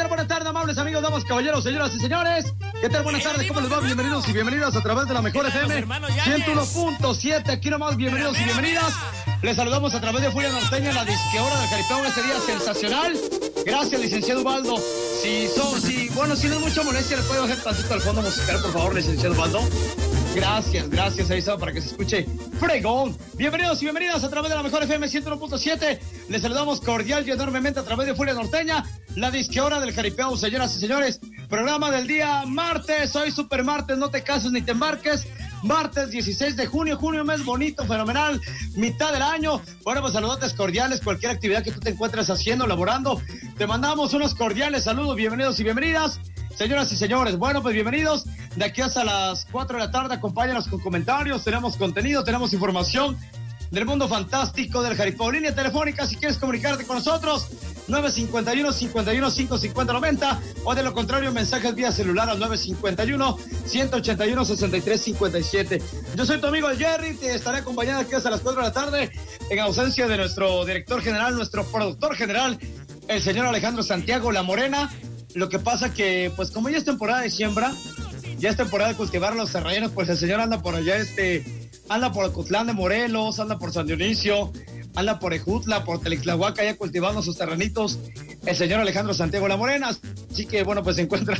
Buenas tardes, amables amigos, damas, caballeros, señoras y señores. ¿Qué tal? Buenas tardes, ¿cómo les va? Bienvenidos y bienvenidas a través de la mejor FM 101.7. Aquí nomás, bienvenidos y bienvenidas. Les saludamos a través de Furia Norteña, la disqueora del Jaripeo. Ese día sensacional. Gracias, licenciado Ubaldo. Si no es mucha molestia, ¿le puedo bajar tantito al fondo musical, por favor, licenciado Ubaldo? Gracias, ahí está, para que se escuche fregón. Bienvenidos y bienvenidas a través de la mejor FM 101.7. Les saludamos cordial y enormemente a través de Furia Norteña, la disqueora del Jaripeo, señoras y señores. Programa del día martes, hoy super martes, no te cases ni te embarques. Martes 16 de junio, mes bonito, fenomenal, mitad del año. Bueno, pues saludotes cordiales, cualquier actividad que tú te encuentres haciendo, laborando, te mandamos unos cordiales saludos, bienvenidos y bienvenidas. Señoras y señores, bueno, pues bienvenidos. De aquí hasta las 4 de la tarde, acompáñanos con comentarios, tenemos contenido, tenemos información del mundo fantástico del Jaripeo. Línea telefónica, si quieres comunicarte con nosotros, 951-51-550-90, o de lo contrario, mensajes vía celular al 951-181-6357. Yo soy tu amigo Jerry, te estaré acompañando aquí hasta las 4 de la tarde, en ausencia de nuestro director general, nuestro productor general, el señor Alejandro Santiago La Morena. Lo que pasa que, pues como ya es temporada de siembra, ya es temporada de cultivar los terrenos, pues el señor anda por allá, anda por Ocotlán de Morelos, anda por San Dionisio, anda por Ejutla, por Telixtlahuaca, ya cultivando sus terrenitos, el señor Alejandro Santiago La Morena. Así que, bueno, pues se encuentra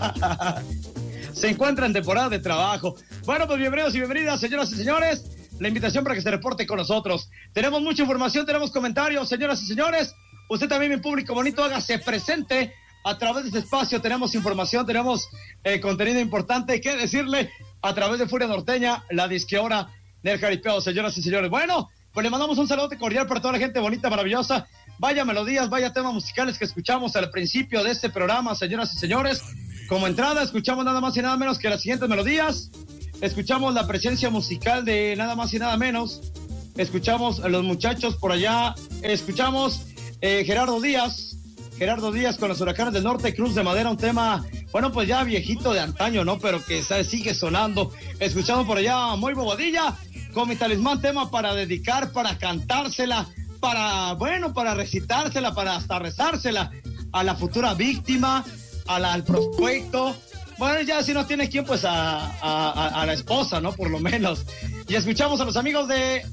en temporada de trabajo. Bueno, pues bienvenidos y bienvenidas, señoras y señores. La invitación para que se reporte con nosotros. Tenemos mucha información, tenemos comentarios, señoras y señores. Usted también, mi público bonito, hágase presente a través de este espacio. Tenemos información, tenemos contenido importante que decirle a través de Furia Norteña, la disqueora del Jaripeo, señoras y señores. Bueno, pues le mandamos un saludo cordial para toda la gente bonita, maravillosa. Vaya melodías, vaya temas musicales que escuchamos al principio de este programa, señoras y señores. Como entrada escuchamos nada más y nada menos que las siguientes melodías. Escuchamos la presencia musical de nada más y nada menos. Escuchamos a los muchachos por allá. Escuchamos Gerardo Díaz con los Huracanes del Norte, Cruz de Madera, un tema, bueno, pues ya viejito de antaño, ¿no? Pero que sigue sonando. Escuchamos por allá a Moy Bobadilla con Mi Talismán, tema para dedicar, para cantársela, para recitársela, para hasta rezársela a la futura víctima, al prospecto. Bueno, ya si no tienes quien, pues a la esposa, ¿no? Por lo menos. Y escuchamos a los amigos de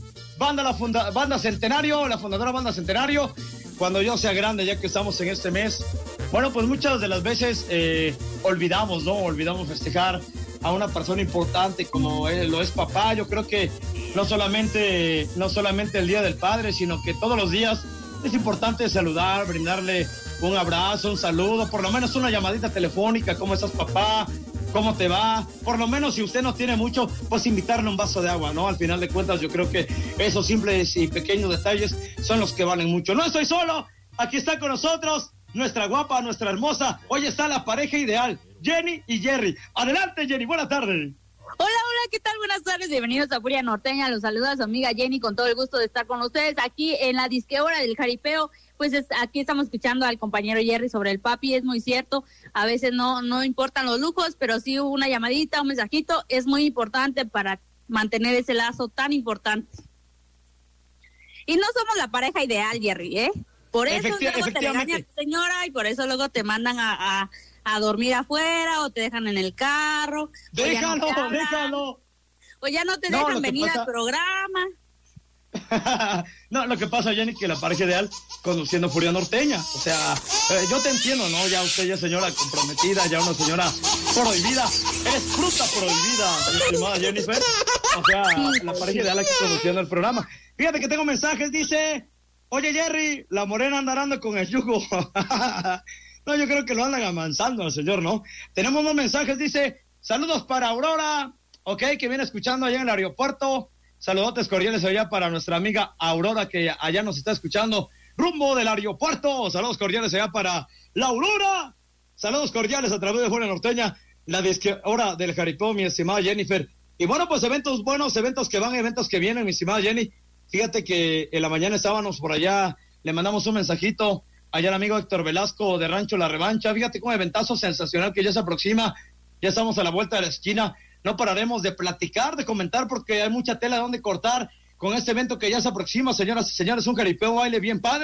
Banda Centenario, la fundadora Banda Centenario, Cuando yo sea grande, ya que estamos en este mes. Bueno, pues muchas de las veces olvidamos, ¿no? Olvidamos festejar a una persona importante como lo es papá. Yo creo que no solamente el Día del Padre, sino que todos los días es importante saludar, brindarle un abrazo, un saludo, por lo menos una llamadita telefónica. ¿Cómo estás, papá? ¿Cómo te va? Por lo menos, si usted no tiene mucho, pues invitarle un vaso de agua, ¿no? Al final de cuentas, yo creo que esos simples y pequeños detalles son los que valen mucho. No estoy solo, aquí está con nosotros nuestra guapa, nuestra hermosa. Hoy está la pareja ideal, Jenny y Jerry. Adelante, Jenny, buenas tardes. Hola, ¿qué tal? Buenas tardes, bienvenidos a Furia Norteña. Los saluda su amiga Jenny, con todo el gusto de estar con ustedes aquí en la disqueora del Jaripeo. Pues aquí estamos escuchando al compañero Jerry sobre el papi. Es muy cierto, a veces no importan los lujos, pero sí una llamadita, un mensajito es muy importante para mantener ese lazo tan importante. Y no somos la pareja ideal, Jerry, ¿eh? Por eso luego te regaña tu señora y por eso luego te mandan a dormir afuera o te dejan en el carro. Déjalo. O ya no te dejan venir al programa. No, lo que pasa, Jenny, que la pareja ideal conduciendo Furia Norteña. O sea, yo te entiendo, ¿no? Ya usted ya es señora comprometida, ya una señora prohibida. Eres fruta prohibida, mi estimada Jennifer. O sea, la pareja ideal aquí conduciendo el programa. Fíjate que tengo mensajes, dice: oye, Jerry, la morena andarando con el yugo. No, yo creo que lo andan amansando al señor, ¿no? Tenemos unos mensajes, dice: saludos para Aurora, ok, que viene escuchando allá en el aeropuerto. Saludotes cordiales allá para nuestra amiga Aurora, que allá nos está escuchando rumbo del aeropuerto. Saludos cordiales allá para la Aurora. Saludos cordiales a través de Furia Norteña, la disqueora del Jaripeo, mi estimada Jennifer. Y bueno, pues eventos buenos, eventos que van, eventos que vienen, mi estimada Jenny. Fíjate que en la mañana estábamos por allá, le mandamos un mensajito allá al amigo Héctor Velasco de Rancho La Revancha. Fíjate cómo eventazo sensacional que ya se aproxima, ya estamos a la vuelta de la esquina. No pararemos de platicar, de comentar, porque hay mucha tela donde cortar con este evento que ya se aproxima, señoras y señores. Un jaripeo baile bien padre,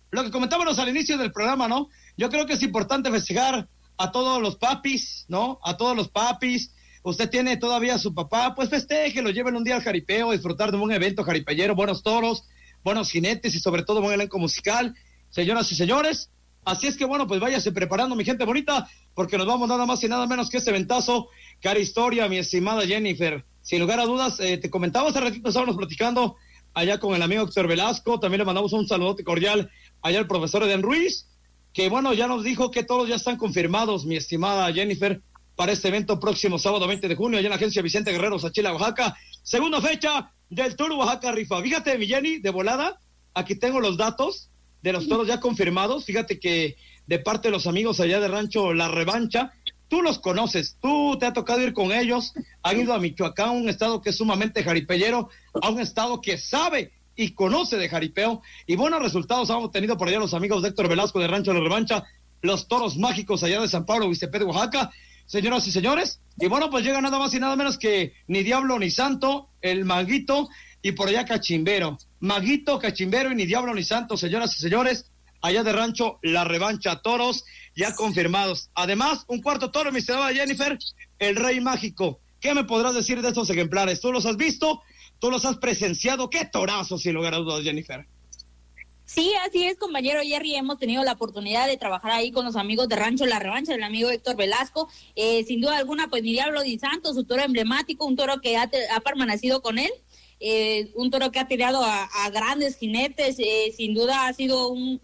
lo que comentábamos al inicio del programa, ¿no? Yo creo que es importante festejar a todos los papis, ¿no? A todos los papis. Usted tiene todavía a su papá, pues festéjelo, llévenlo un día al jaripeo, disfrutar de un evento jaripellero, buenos toros, buenos jinetes y sobre todo buen elenco musical. Señoras y señores, así es que bueno, pues váyase preparando, mi gente bonita, porque nos vamos nada más y nada menos que este ventazo. Cara historia, mi estimada Jennifer. Sin lugar a dudas, te comentaba hace ratito, estábamos platicando allá con el amigo Héctor Velasco, también le mandamos un saludote cordial allá al profesor Eden Ruiz, que bueno, ya nos dijo que todos ya están confirmados, mi estimada Jennifer, para este evento próximo sábado 20 de junio, allá en la agencia Vicente Guerrero, Sachila, Oaxaca, segunda fecha del Tour Oaxaca Rifa. Fíjate, mi Jenny, de volada, aquí tengo los datos de los toros ya confirmados, fíjate que de parte de los amigos allá de Rancho La Revancha, tú los conoces, tú te ha tocado ir con ellos, han ido a Michoacán, un estado que es sumamente jaripellero, a un estado que sabe y conoce de jaripeo, y buenos resultados hemos tenido por allá los amigos de Héctor Velasco de Rancho La Revancha, los toros mágicos allá de San Pablo, Huistepec, Oaxaca, señoras y señores, y bueno, pues llega nada más y nada menos que ni Diablo ni Santo, el Maguito, y por allá Cachimbero, Maguito, Cachimbero y ni Diablo ni Santo, señoras y señores, allá de Rancho La Revancha, toros ya confirmados. Además, un cuarto toro, mi estimada Jennifer, el Rey Mágico. ¿Qué me podrás decir de estos ejemplares? ¿Tú los has visto? ¿Tú los has presenciado? ¡Qué torazos, sin lugar a dudas, Jennifer! Sí, así es, compañero Jerry, hemos tenido la oportunidad de trabajar ahí con los amigos de Rancho La Revancha, el amigo Héctor Velasco, sin duda alguna, pues ni Diablo ni Santo, su toro emblemático, un toro que ha permanecido con él, un toro que ha tirado a grandes jinetes, sin duda ha sido un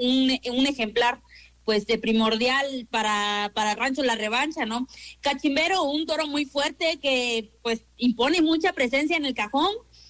ejemplar pues de primordial para Rancho La Revancha, ¿no? Cachimbero, un toro muy fuerte que pues impone mucha presencia en el cajón.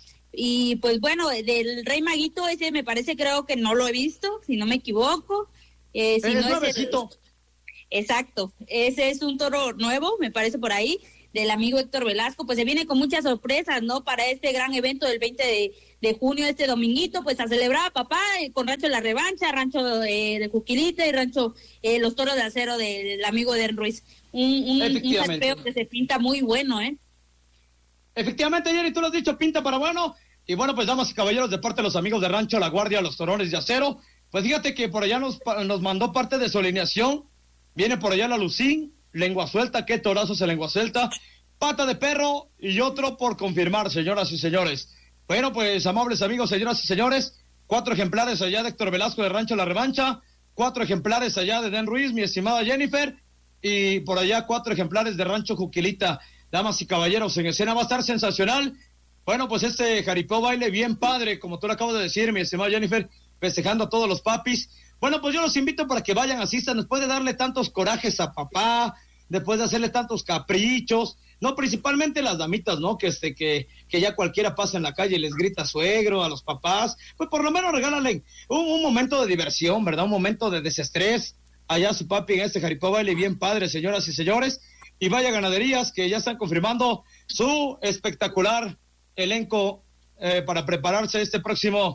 Y pues bueno, del Rey Maguito, ese me parece, creo que no lo he visto, si no me equivoco. Si no nuevecito. Exacto, ese es un toro nuevo, me parece por ahí, del amigo Héctor Velasco, pues se viene con muchas sorpresas, ¿no? Para este gran evento del 20 de junio, este dominguito, pues a celebrar a papá con Rancho La Revancha, Rancho de Juquilita y Rancho Los Toros de Acero del amigo de Ruiz. Un jaripeo que se pinta muy bueno, ¿eh? Efectivamente, Jenny, tú lo has dicho, pinta para bueno. Y bueno, pues damas y caballeros, de parte de los amigos de Rancho La Guardia, los Torones de Acero, pues fíjate que por allá nos mandó parte de su alineación. Viene por allá la Lucín, lengua suelta, qué torazos en lengua suelta, pata de perro y otro por confirmar, señoras y señores. Bueno, pues amables amigos, señoras y señores, 4 ejemplares allá de Héctor Velasco de Rancho La Revancha, 4 ejemplares allá de Den Ruiz, mi estimada Jennifer, y por allá 4 ejemplares de Rancho Juquilita. Damas y caballeros, en escena va a estar sensacional. Bueno, pues este jaripeo baile bien padre, como tú lo acabas de decir, mi estimada Jennifer, festejando a todos los papis. Bueno, pues yo los invito para que vayan, asistan, después de darle tantos corajes a papá, después de hacerle tantos caprichos, no, principalmente las damitas, ¿no? Que ya cualquiera pasa en la calle y les grita suegro a los papás, pues por lo menos regálale un momento de diversión, ¿verdad? Un momento de desestrés allá a su papi en este jaripeo baile bien padre, señoras y señores. Y vaya ganaderías que ya están confirmando su espectacular elenco para prepararse este próximo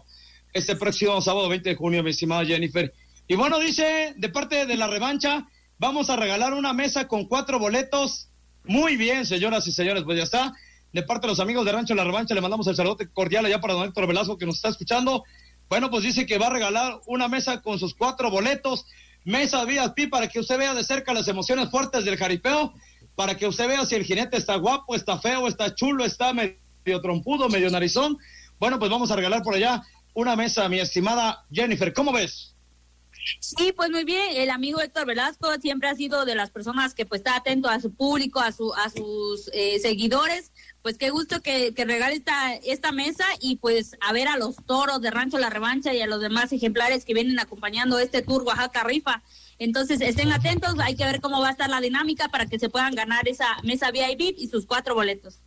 sábado 20 de junio, mi estimada Jennifer. Y bueno, dice, de parte de La Revancha, vamos a regalar una mesa con 4 boletos. Muy bien, señoras y señores, pues ya está. De parte de los amigos de Rancho La Revancha, le mandamos el saludo cordial allá para don Héctor Velasco, que nos está escuchando. Bueno, pues dice que va a regalar una mesa con sus 4 boletos. Mesa VIP para que usted vea de cerca las emociones fuertes del jaripeo, para que usted vea si el jinete está guapo, está feo, está chulo, está medio trompudo, medio narizón. Bueno, pues vamos a regalar por allá una mesa, mi estimada Jennifer. ¿Cómo ves? Sí, pues muy bien. El amigo Héctor Velasco siempre ha sido de las personas que pues está atento a su público, a sus seguidores. Pues qué gusto que regale esta mesa y pues a ver a los toros de Rancho La Revancha y a los demás ejemplares que vienen acompañando este Tour Oaxaca Rifa. Entonces estén atentos, hay que ver cómo va a estar la dinámica para que se puedan ganar esa mesa VIP y sus 4 boletos.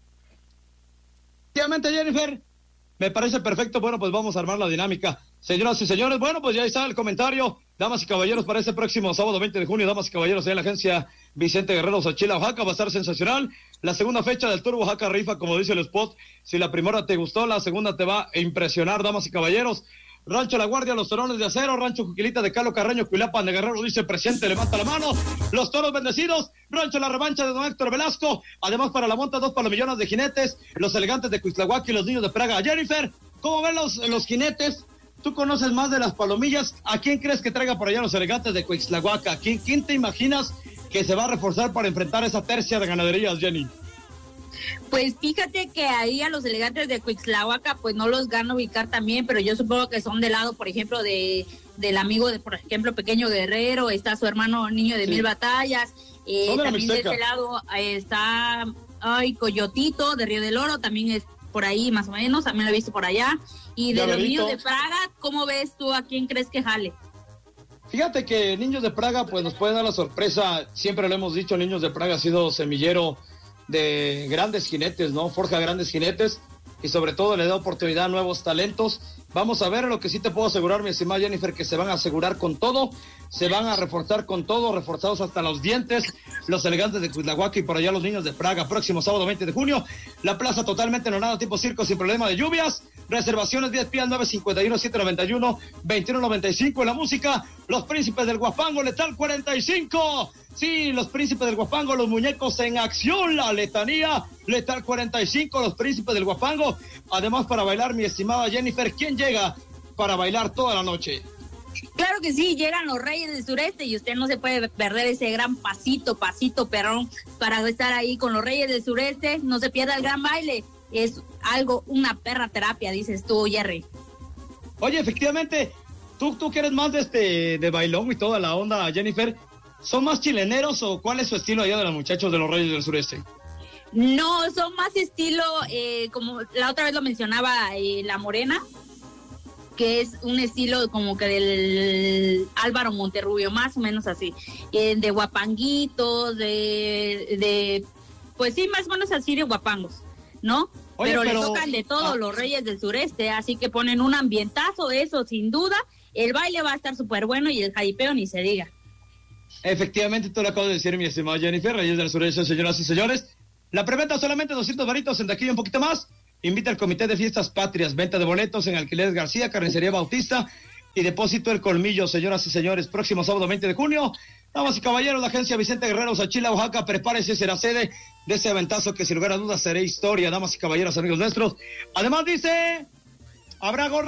Efectivamente, Jennifer, me parece perfecto. Bueno, pues vamos a armar la dinámica. Señoras y señores, bueno, pues ya está el comentario. Damas y caballeros, para este próximo sábado 20 de junio, damas y caballeros, en la agencia Vicente Guerrero, Sachila, Oaxaca, va a estar sensacional. La segunda fecha del Tour Oaxaca Rifa, como dice el spot, si la primera te gustó, la segunda te va a impresionar, damas y caballeros. Rancho La Guardia, los Torones de Acero, Rancho Juquilita de Calo Carreño, Cuilapan de Guerrero, dice presente, levanta la mano. Los Toros Bendecidos, Rancho La Revancha de don Héctor Velasco, además para la monta 2 palomillones de jinetes, los elegantes de Cuitlahuac y los niños de Praga. Jennifer, ¿cómo ven los jinetes? tú conoces más de las palomillas. ¿A quién crees que traiga por allá los elegantes de Cuixtlahuaca? ¿Quién te imaginas que se va a reforzar para enfrentar esa tercia de ganaderías, Jenny? Pues fíjate que ahí a los elegantes de Cuixtlahuaca pues no los gano ubicar también, pero yo supongo que son del lado, por ejemplo, del amigo de, por ejemplo, Pequeño Guerrero, está su hermano Niño de Mil Batallas, también de ese lado está Coyotito de Río del Oro, también es por ahí más o menos, también lo he visto por allá. Y de los niños de Praga, ¿cómo ves tú? ¿A quién crees que jale? Fíjate que Niños de Praga pues nos pueden dar la sorpresa, siempre lo hemos dicho, Niños de Praga ha sido semillero de grandes jinetes, ¿no? Forja grandes jinetes y sobre todo le da oportunidad a nuevos talentos. Vamos a ver, lo que sí te puedo asegurar, mi estimada Jennifer, que se van a asegurar con todo, se van a reforzar con todo, reforzados hasta los dientes, los elegantes de Cuixtlahuaca y por allá los Niños de Praga. Próximo sábado 20 de junio, la plaza totalmente enlonada, tipo circo, sin problema de lluvias. Reservaciones 10 pies 951-791-2195. En la música, Los Príncipes del Guapango, Letal 45. Sí, Los Príncipes del Guapango, los muñecos en acción, la letanía, Letal 45, Los Príncipes del Guapango. Además, para bailar, mi estimada Jennifer, ¿quién llega para bailar toda la noche? Claro que sí, llegan los Reyes del Sureste y usted no se puede perder ese gran pasito perrón para estar ahí con los Reyes del Sureste. No se pierda el gran baile. Es algo, una perra terapia, dices tú, Jerry. Oye, efectivamente, tú que eres más de bailón y toda la onda, Jennifer, ¿son más chileneros o cuál es su estilo allá de los muchachos de los Reyes del Sureste? No, son más estilo, como la otra vez lo mencionaba, La Morena, que es un estilo como que del Álvaro Monterrubio, más o menos así, de guapanguitos, pues sí, más o menos así de guapangos, ¿no? Oye, pero le tocan de todo los Reyes del Sureste, así que ponen un ambientazo, eso sin duda, el baile va a estar súper bueno y el jaripeo ni se diga. Efectivamente, tú lo acabas de decir, mi estimada Jennifer, Reyes del Sureste, señoras y señores. La preventa solamente 200 varitos, en taquilla un poquito más. Invita al Comité de Fiestas Patrias, venta de boletos en Alquileres García, Carnicería Bautista y Depósito El Colmillo, señoras y señores. Próximo sábado 20 de junio, damas y caballeros, la agencia Vicente Guerrero, Xochila, Oaxaca, prepárese, será sede de ese aventazo que sin lugar a dudas será historia, damas y caballeros, amigos nuestros. Además dice, habrá gorra